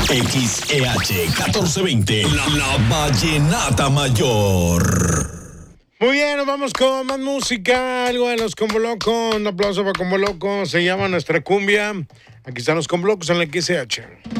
XEH 1420, la Vallenata Mayor. Muy bien, nos vamos con más música, algo de los Combo Loco. Un aplauso para Combo Loco, se llama Nuestra Cumbia. Aquí están los Combo Locos en la XH.